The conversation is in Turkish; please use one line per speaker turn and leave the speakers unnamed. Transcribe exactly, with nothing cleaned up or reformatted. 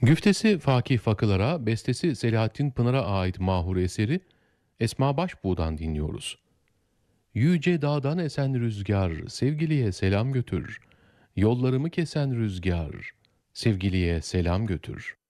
Güftesi Fakih Fakılar'a, bestesi Selahattin Pınar'a ait mahur eseri Esma Başbuğ'dan dinliyoruz. Yüce dağdan esen rüzgar, sevgiliye selam götür. Yollarımı kesen rüzgar, sevgiliye selam götür.